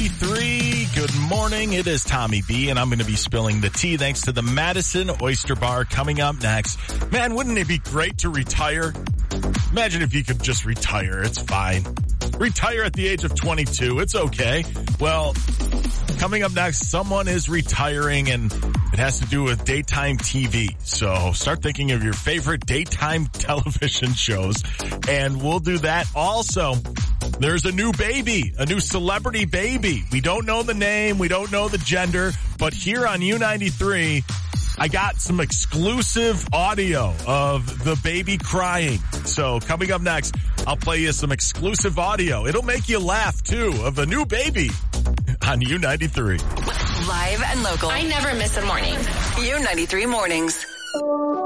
U93. Good morning. It is Tommy B, and I'm going to be spilling the tea thanks to the Madison Oyster Bar coming up next. Man, wouldn't it be great to retire? Imagine if you could just retire. It's fine. Retire at the age of 22. It's okay. Well, coming up next, someone is retiring, and it has to do with daytime TV. So start thinking of your favorite daytime television shows, and we'll do that. Also, there's a new baby, a new celebrity baby. We don't know the name. We don't know the gender. But here on U93, I got some exclusive audio of the baby crying. So coming up next, I'll play you some exclusive audio. It'll make you laugh, too, of a new baby on U93. Live and local. I never miss a morning. U93 mornings.